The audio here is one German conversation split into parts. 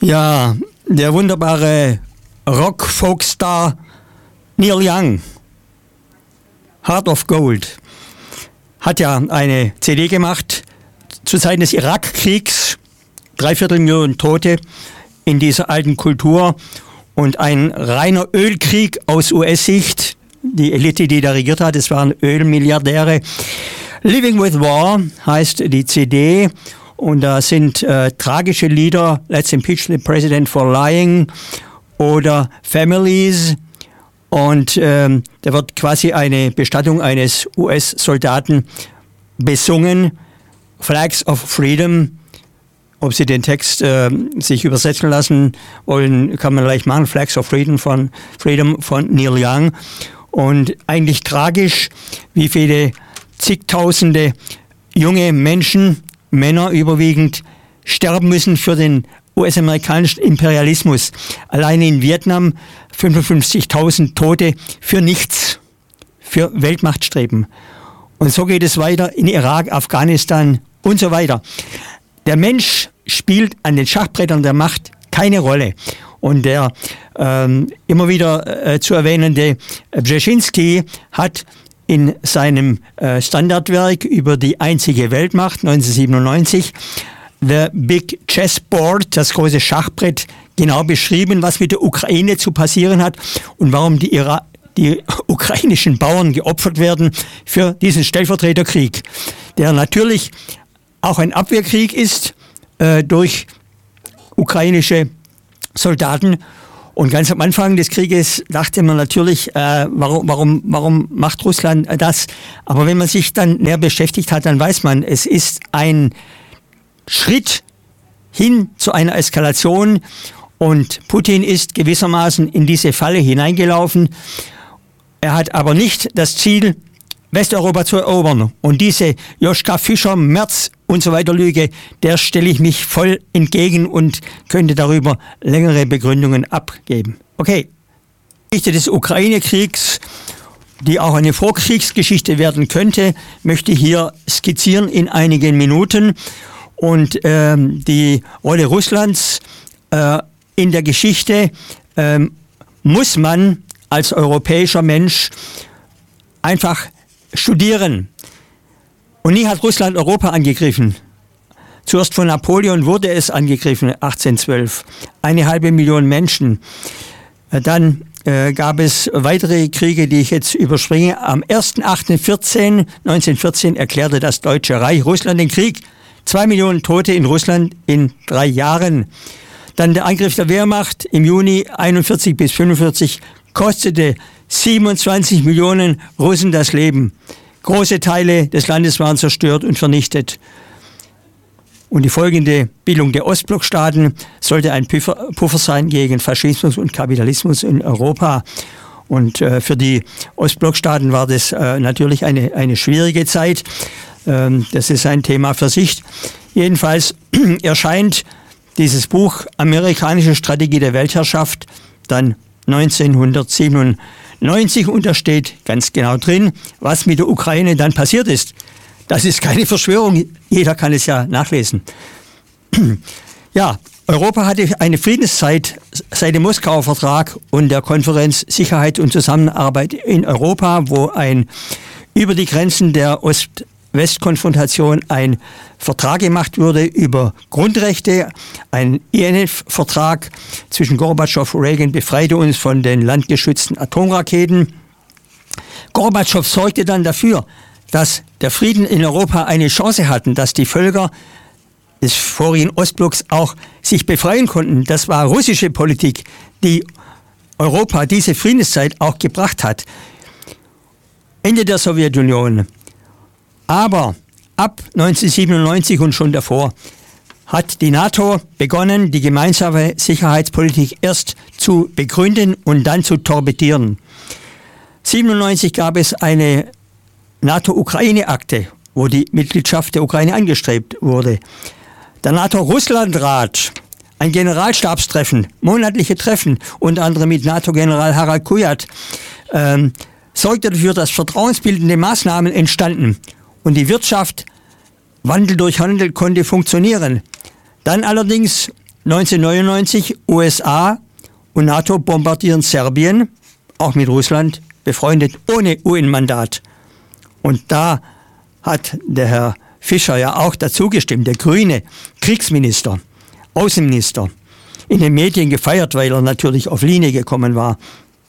Ja, der wunderbare Rock-Folkstar Neil Young, Heart of Gold, hat ja eine CD gemacht zu Zeiten des Irakkriegs, 3/4 Millionen Tote in dieser alten Kultur und ein reiner Ölkrieg aus US-Sicht. Die Elite, die da regiert hat, das waren Ölmilliardäre. Living with War heißt die CD und da sind tragische Lieder, Let's Impeach the President for Lying oder Families. Und da wird quasi eine Bestattung eines US-Soldaten besungen, Flags of Freedom. Ob Sie den Text sich übersetzen lassen wollen, kann man gleich machen, Flags of Freedom von Neil Young. Und eigentlich tragisch, wie viele zigtausende junge Menschen, Männer überwiegend, sterben müssen für den US-amerikanischen Imperialismus. Alleine in Vietnam 55.000 Tote für nichts, für Weltmachtstreben. Und so geht es weiter in Irak, Afghanistan und so weiter. Der Mensch spielt an den Schachbrettern der Macht keine Rolle. Und der immer wieder zu erwähnende Brzezinski hat in seinem Standardwerk über die einzige Weltmacht 1997 The Big Chessboard, das große Schachbrett, genau beschrieben, was mit der Ukraine zu passieren hat und warum die ukrainischen Bauern geopfert werden für diesen Stellvertreterkrieg, der natürlich auch ein Abwehrkrieg ist durch ukrainische Soldaten. Und ganz am Anfang des Krieges dachte man natürlich, warum macht Russland das? Aber wenn man sich dann näher beschäftigt hat, dann weiß man, es ist ein Schritt hin zu einer Eskalation und Putin ist gewissermaßen in diese Falle hineingelaufen. Er hat aber nicht das Ziel, Westeuropa zu erobern. Und diese Joschka Fischer, Merz und so weiter Lüge, der stelle ich mich voll entgegen und könnte darüber längere Begründungen abgeben. Okay, die Geschichte des Ukraine-Kriegs, die auch eine Vorkriegsgeschichte werden könnte, möchte ich hier skizzieren in einigen Minuten. Und die Rolle Russlands in der Geschichte muss man als europäischer Mensch einfach studieren. Und nie hat Russland Europa angegriffen. Zuerst von Napoleon wurde es angegriffen, 1812. 1,5 Million Menschen. Dann gab es weitere Kriege, die ich jetzt überspringe. Am 1.8.1914 erklärte das Deutsche Reich Russland den Krieg. 2 Millionen Tote in Russland in 3 Jahren. Dann der Angriff der Wehrmacht im Juni 41 bis 45 kostete 27 Millionen Russen das Leben. Große Teile des Landes waren zerstört und vernichtet. Und die folgende Bildung der Ostblockstaaten sollte ein Puffer sein gegen Faschismus und Kapitalismus in Europa. Und für die Ostblockstaaten war das natürlich eine schwierige Zeit. Das ist ein Thema für sich. Jedenfalls erscheint dieses Buch Amerikanische Strategie der Weltherrschaft dann 1997 und da steht ganz genau drin, was mit der Ukraine dann passiert ist. Das ist keine Verschwörung, jeder kann es ja nachlesen. Ja, Europa hatte eine Friedenszeit seit dem Moskauer Vertrag und der Konferenz Sicherheit und Zusammenarbeit in Europa, wo über die Grenzen der Ost-West-Konfrontation ein Vertrag gemacht wurde über Grundrechte. Ein INF-Vertrag zwischen Gorbatschow und Reagan befreite uns von den landgeschützten Atomraketen. Gorbatschow sorgte dann dafür, dass der Frieden in Europa eine Chance hatten, dass die Völker des vorigen Ostblocks auch sich befreien konnten. Das war russische Politik, die Europa diese Friedenszeit auch gebracht hat. Ende der Sowjetunion. Aber ab 1997 und schon davor hat die NATO begonnen, die gemeinsame Sicherheitspolitik erst zu begründen und dann zu torpedieren. 1997 gab es eine NATO-Ukraine-Akte, wo die Mitgliedschaft der Ukraine angestrebt wurde. Der NATO-Russland-Rat, ein Generalstabstreffen, monatliche Treffen, unter anderem mit NATO-General Harald Kujat, sorgte dafür, dass vertrauensbildende Maßnahmen entstanden und die Wirtschaft Wandel durch Handel konnte funktionieren. Dann allerdings 1999 USA und NATO bombardieren Serbien, auch mit Russland befreundet, ohne UN-Mandat. Und da hat der Herr Fischer ja auch dazu gestimmt, der grüne Kriegsminister, Außenminister, in den Medien gefeiert, weil er natürlich auf Linie gekommen war.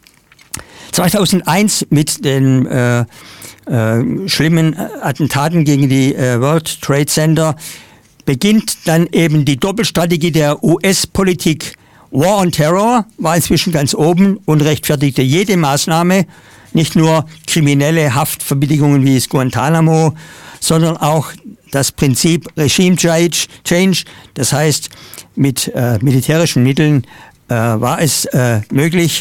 2001 mit den schlimmen Attentaten gegen die World Trade Center beginnt dann eben die Doppelstrategie der US-Politik. War on Terror war inzwischen ganz oben und rechtfertigte jede Maßnahme, nicht nur kriminelle Haftverbilligungen wie es Guantanamo, sondern auch das Prinzip Regime Change, das heißt mit militärischen Mitteln war es möglich,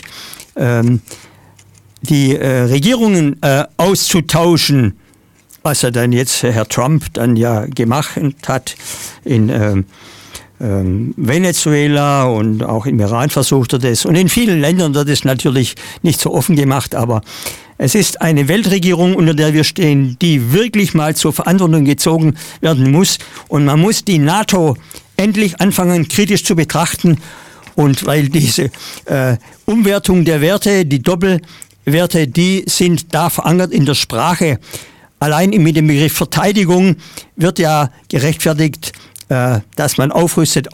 die Regierungen auszutauschen, was er dann jetzt Herr Trump dann ja gemacht hat in Venezuela und auch im Iran versucht er das. Und in vielen Ländern wird es natürlich nicht so offen gemacht, aber es ist eine Weltregierung, unter der wir stehen, die wirklich mal zur Verantwortung gezogen werden muss. Und man muss die NATO endlich anfangen, kritisch zu betrachten. Und weil diese Umwertung der Werte, die Doppelwerte, die sind da verankert in der Sprache. Allein mit dem Begriff Verteidigung wird ja gerechtfertigt, dass man aufrüstet.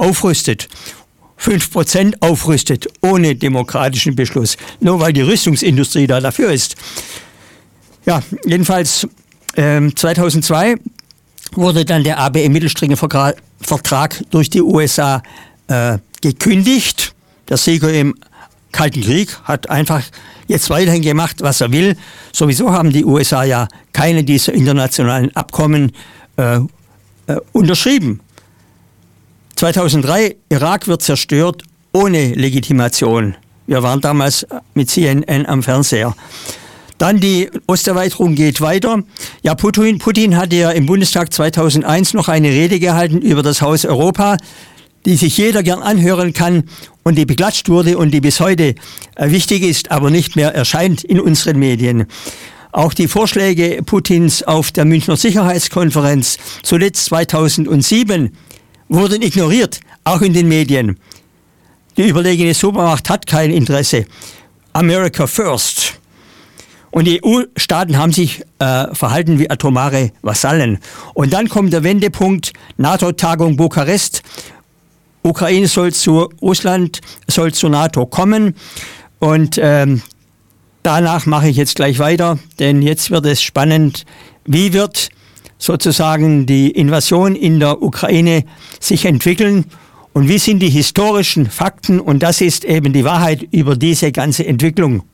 5% aufrüstet, ohne demokratischen Beschluss. Nur weil die Rüstungsindustrie da dafür ist. Ja, jedenfalls 2002 wurde dann der ABM-Mittelstreckenvertrag durch die USA gekündigt. Der Sieger im Kalten Krieg hat einfach jetzt weiterhin gemacht, was er will. Sowieso haben die USA ja keine dieser internationalen Abkommen unterschrieben. 2003, Irak wird zerstört ohne Legitimation. Wir waren damals mit CNN am Fernseher. Dann die Osterweiterung geht weiter. Ja, Putin hatte ja im Bundestag 2001 noch eine Rede gehalten über das Haus Europa, die sich jeder gern anhören kann und die beklatscht wurde und die bis heute wichtig ist, aber nicht mehr erscheint in unseren Medien. Auch die Vorschläge Putins auf der Münchner Sicherheitskonferenz, zuletzt 2007, wurden ignoriert, auch in den Medien. Die überlegene Supermacht hat kein Interesse. America first. Und die EU-Staaten haben sich verhalten wie atomare Vasallen. Und dann kommt der Wendepunkt, NATO-Tagung Bukarest. Ukraine soll zu Russland, soll zur NATO kommen. Und danach mache ich jetzt gleich weiter, denn jetzt wird es spannend. Wie wird sozusagen die Invasion in der Ukraine sich entwickeln und wie sind die historischen Fakten, und das ist eben die Wahrheit über diese ganze Entwicklung.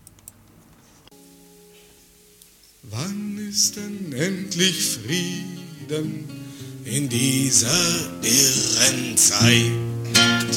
Wann ist denn endlich Frieden in dieser irren Zeit?